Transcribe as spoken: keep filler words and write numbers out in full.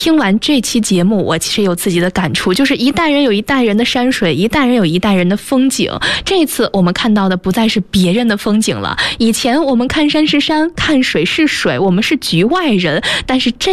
听完这期节目，我其实有自己的感触，就是一代人有一代人的山水，一代人有一代人的风景。这一次我们看到的不再是别人的风景了，以前我们看山是山，看水是水，我们是局外人，但是这